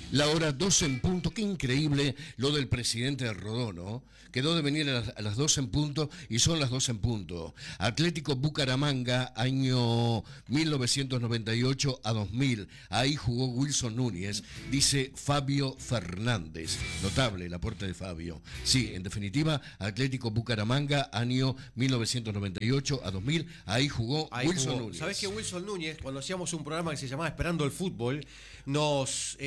La hora 12 en punto, qué increíble lo del presidente de Rodó, ¿no? Quedó de venir a las 12 en punto y son las 12 en punto. Atlético Bucaramanga, año 1998 a 2000. Ahí jugó Wilson Núñez, dice Fabio Fernández. Notable el aporte de Fabio. Sí, en definitiva, Atlético Bucaramanga, año 1998 a 2000. Ahí jugó Wilson Núñez. ¿Sabés que Wilson Núñez, cuando hacíamos un programa que se llamaba Esperando el Fútbol, nos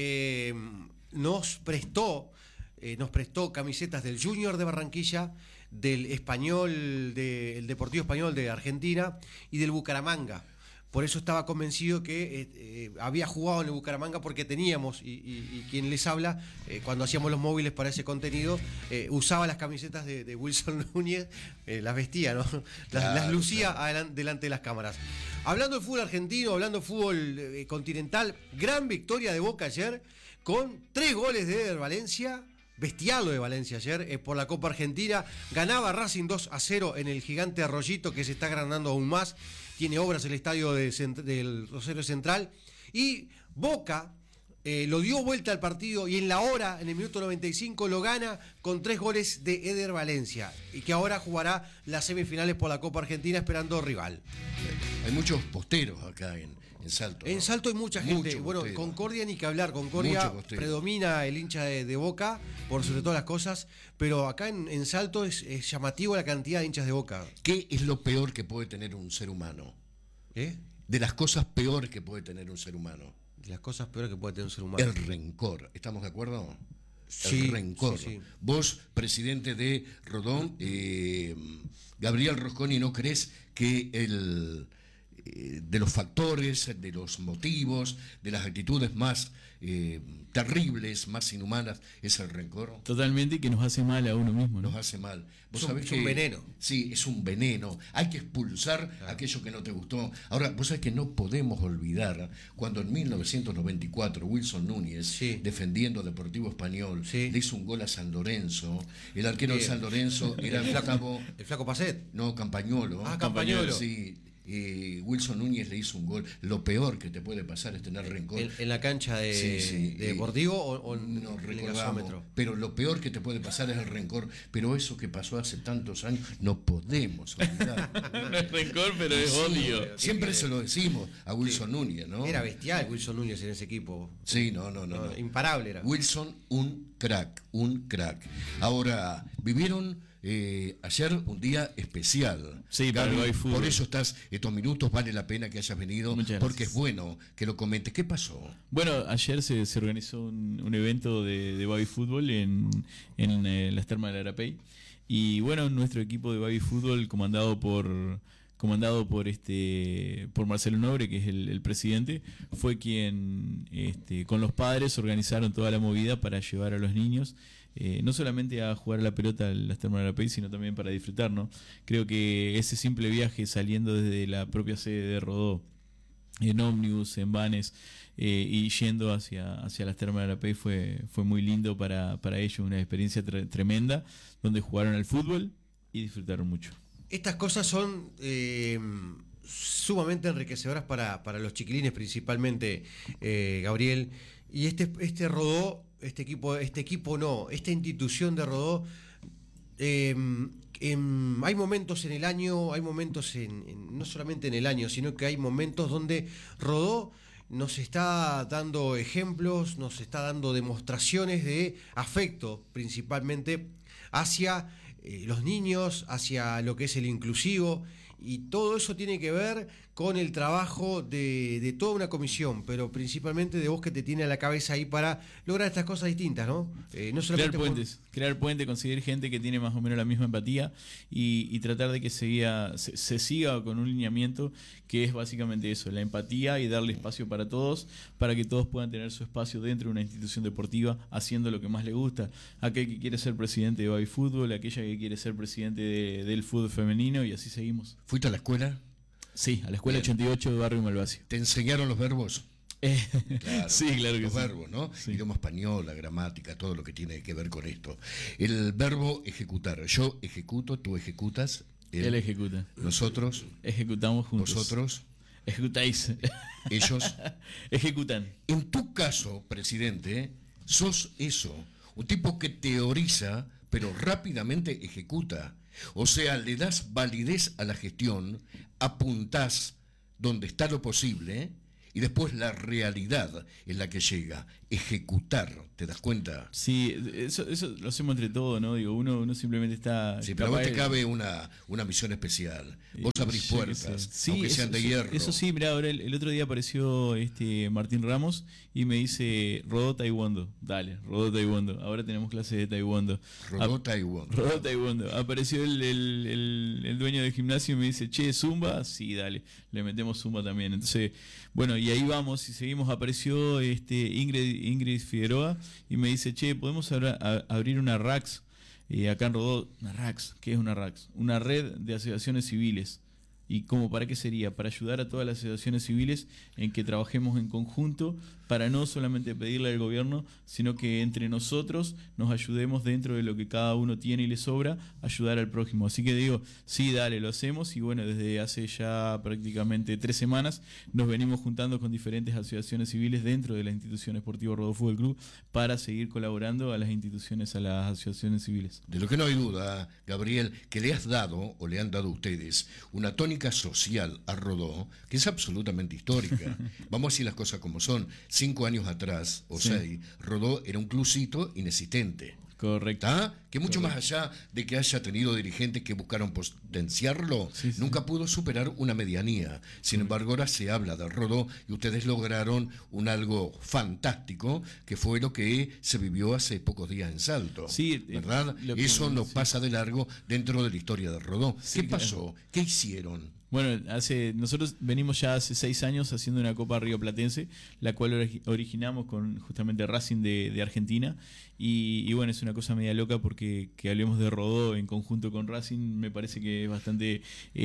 prestó camisetas del Junior de Barranquilla, del Español, del Deportivo Español de Argentina y del Bucaramanga? Por eso estaba convencido que había jugado en el Bucaramanga, porque teníamos, y quien les habla, cuando hacíamos los móviles para ese contenido, usaba las camisetas de Wilson Núñez, las vestía, ¿no? Las lucía delante de las cámaras. Hablando de fútbol argentino, hablando de fútbol continental, gran victoria de Boca ayer, con 3 goles de Eder Valencia. Bestial lo de Valencia ayer por la Copa Argentina. Ganaba Racing 2-0 en el gigante Arroyito, que se está agrandando aún más. Tiene obras el estadio del Rosario Central. Y Boca lo dio vuelta al partido y en el minuto 95, lo gana con 3 goles de Eder Valencia. Y que ahora jugará las semifinales por la Copa Argentina esperando rival. Hay muchos posteros acá en Salto, ¿no? En Salto hay mucha gente. Bueno, Concordia ni que hablar. Concordia predomina el hincha de Boca por sobre todas las cosas, pero acá en Salto es llamativo la cantidad de hinchas de Boca. ¿Qué es lo peor que puede tener un ser humano? De las cosas peores que puede tener un ser humano. De las cosas peores que puede tener un ser humano. El rencor. ¿Estamos de acuerdo? Sí, el rencor. Sí. Vos, presidente de Rodón, Gabriel Rosconi, ¿no crees que de los factores, de los motivos, de las actitudes más terribles, más inhumanas, es el rencor? Totalmente, y que nos hace mal a uno mismo, ¿no? Nos hace mal. ¿Vos sabés que es un veneno? Sí, es un veneno. Hay que expulsar aquello que no te gustó. Ahora, vos sabés que no podemos olvidar cuando en 1994 Wilson Núñez, defendiendo a Deportivo Español, le hizo un gol a San Lorenzo. El arquero de San Lorenzo era el flaco Pacet. No, Campañolo. Campañolo. Sí. Wilson Núñez le hizo un gol. Lo peor que te puede pasar es tener rencor. ¿En la cancha de Deportivo o no en el recordamos, gasómetro? pero lo peor que te puede pasar es el rencor. Pero eso que pasó hace tantos años no podemos olvidar. No es rencor, pero es odio. Siempre se lo decimos a Wilson Núñez, ¿no? Era bestial Wilson Núñez en ese equipo. Sí, no. Imparable era. Wilson, un crack. Ahora, vivieron ayer un día especial. Sí, para el Baby Fútbol. Por eso estos minutos, vale la pena que hayas venido, porque es bueno que lo comentes. ¿Qué pasó? Bueno, ayer se organizó un evento de Baby Fútbol en las termas del Arapey. Y bueno, nuestro equipo de Baby Fútbol, comandado por Marcelo Nobre, que es el presidente, fue quien con los padres organizaron toda la movida para llevar a los niños no solamente a jugar a la pelota en las termas de Arapey, sino también para disfrutar, ¿no? Creo que ese simple viaje saliendo desde la propia sede de Rodó, en ómnibus, en vanes, y yendo hacia las termas de Arapey fue muy lindo para ellos, una experiencia tremenda, donde jugaron al fútbol y disfrutaron mucho. Estas cosas son sumamente enriquecedoras para los chiquilines, principalmente, Gabriel. Y este Rodó, esta institución de Rodó, hay momentos en el año, hay momentos no solamente en el año, sino que hay momentos donde Rodó nos está dando ejemplos, nos está dando demostraciones de afecto, principalmente hacia los niños, hacia lo que es el inclusivo, y todo eso tiene que ver con el trabajo de toda una comisión, pero principalmente de vos, que te tiene a la cabeza ahí para lograr estas cosas distintas, ¿no? No solamente crear puentes, conseguir gente que tiene más o menos la misma empatía y tratar de que se siga con un lineamiento que es básicamente eso, la empatía, y darle espacio para todos, para que todos puedan tener su espacio dentro de una institución deportiva, haciendo lo que más le gusta. Aquel que quiere ser presidente de Baby Fútbol, aquella que quiere ser presidente del fútbol femenino, y así seguimos. ¿Fuiste a la escuela? Sí, a la escuela 88 de Barrio Malvacio. ¿Te enseñaron los verbos? Claro, sí, claro que los sí. verbos, ¿no? Sí. Idioma español, la gramática, todo lo que tiene que ver con esto. El verbo ejecutar. Yo ejecuto, tú ejecutas. Él ejecuta. Nosotros ejecutamos juntos. Vosotros ejecutáis. Ellos ejecutan. En tu caso, presidente, sos eso, un tipo que teoriza, pero rápidamente ejecuta. O sea, le das validez a la gestión, apuntás donde está lo posible, y después la realidad es la que llega. Ejecutar, ¿te das cuenta? Sí, eso lo hacemos entre todos, ¿no? Digo, uno simplemente está... Sí, pero a vos te cabe una misión especial. Vos abrís puertas, sí, aunque sean de hierro. Eso sí, mirá, ahora el otro día apareció Martín Ramos y me dice, rodó taekwondo. Dale, rodó taekwondo. Ahora tenemos clases de taekwondo. Rodó taekwondo. Rodó taekwondo. Apareció el dueño del gimnasio y me dice, che, ¿zumba? Sí, dale, le metemos zumba también. Entonces, bueno, y ahí vamos y seguimos. Apareció Ingrid Figueroa y me dice, che, ¿podemos abrir una RAX? Acá en Rodó, una RAX. ¿Qué es una RAX? Una red de asociaciones civiles. ¿Y cómo para qué sería? Para ayudar a todas las asociaciones civiles en que trabajemos en conjunto, para no solamente pedirle al gobierno, sino que entre nosotros nos ayudemos dentro de lo que cada uno tiene y le sobra, ayudar al prójimo. Así que digo, sí, dale, lo hacemos. Y bueno, desde hace ya prácticamente 3 semanas nos venimos juntando con diferentes asociaciones civiles dentro de la institución Sportivo Rodó Fútbol Club para seguir colaborando a las instituciones, a las asociaciones civiles. De lo que no hay duda, Gabriel, que le has dado, o le han dado a ustedes, una tónica social a Rodó, que es absolutamente histórica. Vamos a decir las cosas como son. 5 años atrás, o 6, Rodó era un clubcito inexistente. Correcto. ¿Tá? Que mucho más allá de que haya tenido dirigentes que buscaron potenciarlo, nunca pudo superar una medianía. Sin embargo, ahora se habla de Rodó y ustedes lograron un algo fantástico, que fue lo que se vivió hace pocos días en Salto. Sí, ¿verdad? Eso no pasa de largo dentro de la historia de Rodó. Sí, ¿qué pasó? ¿Qué hicieron? Bueno, nosotros venimos ya hace 6 años haciendo una Copa Río Platense, la cual originamos con justamente Racing de Argentina. Y bueno, es una cosa media loca porque que hablemos de Rodó en conjunto con Racing me parece que es bastante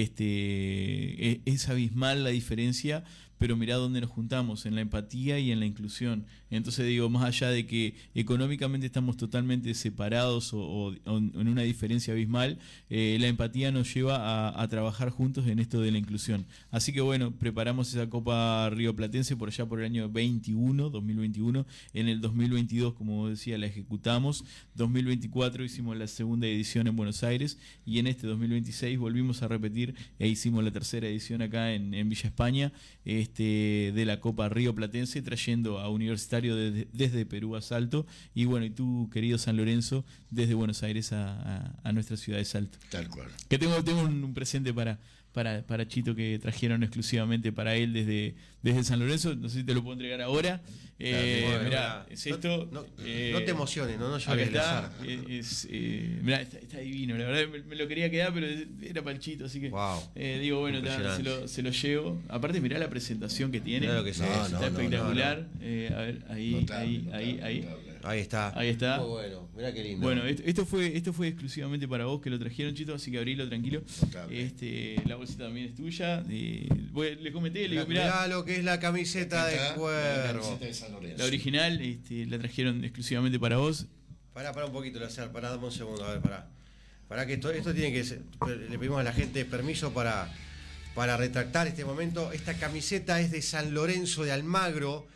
es abismal la diferencia, pero mirá dónde nos juntamos, en la empatía y en la inclusión. Entonces digo, más allá de que económicamente estamos totalmente separados o en una diferencia abismal, la empatía nos lleva a trabajar juntos en esto de la inclusión. Así que bueno, preparamos esa Copa Río Platense por allá por el año 2021. En el 2022, como decía, la ejecutamos. 2024 hicimos la segunda edición en Buenos Aires y en este 2026 volvimos a repetir e hicimos la tercera edición acá en Villa España de la Copa Río Platense, trayendo a Universitario desde Perú a Salto y bueno, y tú, querido San Lorenzo, desde Buenos Aires a nuestra ciudad de Salto. Tal cual. Que tengo un presente para Chito que trajeron exclusivamente para él desde San Lorenzo. No sé si te lo puedo entregar ahora. Mirá, es esto. No te emociones, no acá llores. está. Mirá, está divino. La verdad me lo quería quedar, pero era para el Chito, así que digo, bueno, se lo llevo. Aparte, mirá la presentación que tiene. Mirá lo que está espectacular. A ver, ahí. Ahí está. Ahí está. Muy bueno, mirá qué lindo. Bueno, esto fue exclusivamente para vos que lo trajeron, Chito, así que abrilo tranquilo. La bolsita también es tuya. Le comenté, le digo, mirá lo que es la camiseta de Cuervo. La original, la trajeron exclusivamente para vos. Pará un poquito, pará, dame un segundo, a ver, pará que esto tiene que ser, le pedimos a la gente permiso para retractar este momento. Esta camiseta es de San Lorenzo de Almagro,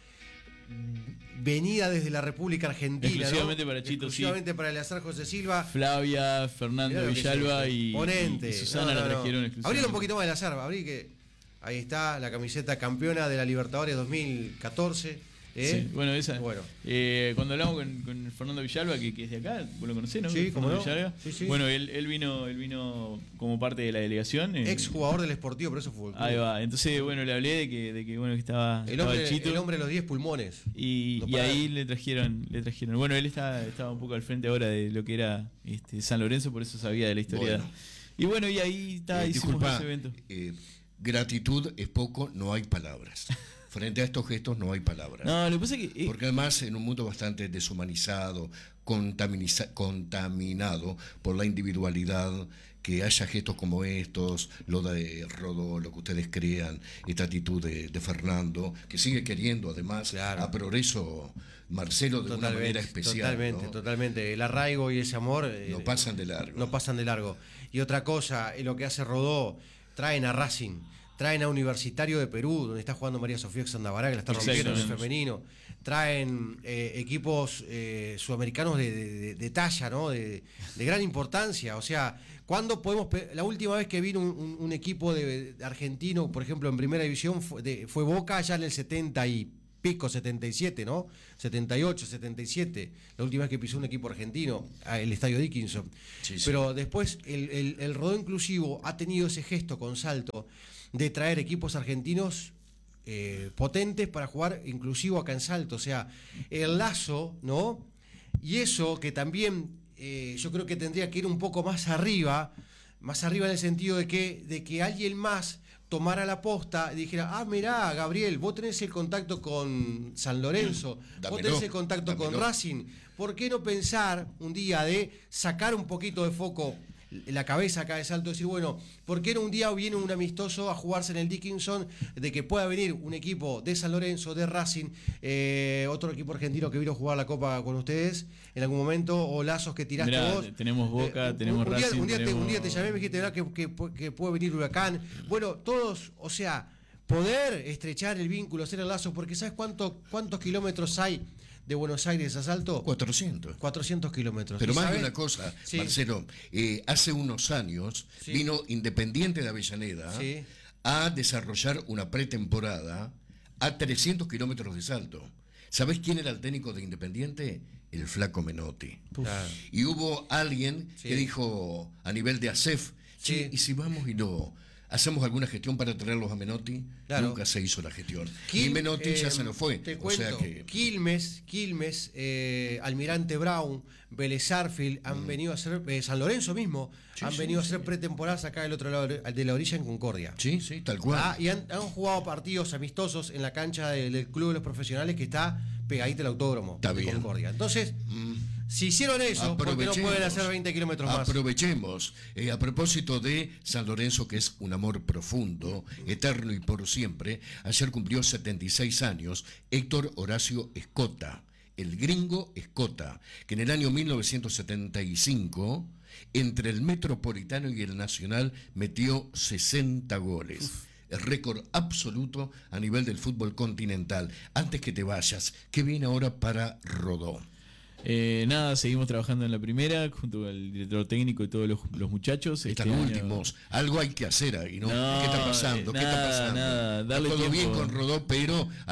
venida desde la República Argentina. Exclusivamente para Chito, exclusivamente para Eleazar José Silva. Flavia, Fernando Villalba y Susana la trajeron exclusivamente. Abrilo un poquito más, Eleazar, abrí que... Ahí está, la camiseta campeona de la Libertadores 2014. Bueno, esa. Bueno. Cuando hablamos con Fernando Villalba, que es de acá, vos lo conocés, ¿no? Sí, como no. Sí. Bueno, él vino como parte de la delegación. Ex jugador del Sportivo, por eso fue. Ahí va. Entonces, bueno, le hablé de que estaba el hombre de los 10 pulmones. Y ahí le trajeron. Bueno, él estaba un poco al frente ahora de lo que era San Lorenzo, por eso sabía de la historia. Bueno. Y bueno, y ahí hicimos ese evento. Gratitud es poco, no hay palabras. Frente a estos gestos no hay palabras. No, lo que pasa es que... Porque además en un mundo bastante deshumanizado, contaminado por la individualidad, que haya gestos como estos, lo de Rodó, lo que ustedes crean, esta actitud de Fernando, que sigue queriendo además a Progreso Marcelo de una manera especial. Totalmente. El arraigo y ese amor... no pasan de largo. Y otra cosa, lo que hace Rodó, traen a Racing, traen a Universitario de Perú, donde está jugando María Sofía Xandabará, que la está rompiendo en el femenino, traen equipos sudamericanos de talla, ¿no? De gran importancia. O sea, ¿cuándo podemos la última vez que vino un equipo de argentino, por ejemplo, en primera división, fue Boca ya en el 70 y pico, 77, ¿no? 78, 77, la última vez que pisó un equipo argentino, el Estadio Dickinson. Sí, sí. Pero después el Rodó Inclusivo ha tenido ese gesto con Salto de traer equipos argentinos potentes para jugar inclusivo acá en Salto. O sea, el lazo, ¿no? Y eso que también yo creo que tendría que ir un poco más arriba en el sentido de que alguien más tomara la posta y dijera, mirá, Gabriel, vos tenés el contacto con San Lorenzo, vos tenés el contacto con Racing, ¿por qué no pensar un día de sacar un poquito de foco la cabeza acá de Salto, decir, bueno, ¿por qué no un día viene un amistoso a jugarse en el Dickinson, de que pueda venir un equipo de San Lorenzo, de Racing, otro equipo argentino que vino a jugar la Copa con ustedes en algún momento, o lazos que tiraste? Mirá, vos? Tenemos Boca, tenemos Racing. Un día te llamé y me dijiste, ¿verdad? Que puede venir Huracán. Bueno, todos, o sea, poder estrechar el vínculo, hacer el lazo, porque ¿sabes cuántos kilómetros hay de Buenos Aires a Salto? 400 kilómetros. Pero más de una cosa, sí, Marcelo, hace unos años vino Independiente de Avellaneda a desarrollar una pretemporada a 300 kilómetros de Salto. ¿Sabés quién era el técnico de Independiente? El Flaco Menotti. Y hubo alguien que dijo a nivel de ASEF, ¿y si vamos y no hacemos alguna gestión para traerlos a Menotti? Claro. Nunca se hizo la gestión. Y Menotti ya se nos fue. Te cuento, o sea que Quilmes, Almirante Brown, Vélez Arfield han venido a hacer, San Lorenzo mismo, han venido a hacer pretemporadas acá del otro lado de la orilla en Concordia. Sí, sí, tal cual. Y han jugado partidos amistosos en la cancha del Club de los Profesionales, que está pegadito al autódromo de Concordia. Entonces, si hicieron eso, ¿por qué no pueden hacer 20 kilómetros más? Aprovechemos. A propósito de San Lorenzo, que es un amor profundo, eterno y por siempre, ayer cumplió 76 años Héctor Horacio Escota, el gringo Escota, que en el año 1975, entre el Metropolitano y el Nacional, metió 60 goles. El récord absoluto a nivel del fútbol continental. Antes que te vayas, ¿qué viene ahora para Rodó? Nada, seguimos trabajando en la primera junto con el director técnico y todos los muchachos. Están últimos. Algo hay que hacer ahí, ¿no? ¿Qué está pasando? ¿Qué está pasando? Nada, todo bien con Rodó, pero